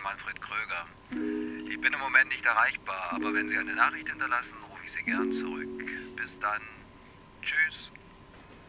Manfred Kröger. Ich bin im Moment nicht erreichbar, aber wenn Sie eine Nachricht hinterlassen, rufe ich Sie gern zurück. Bis dann. Tschüss.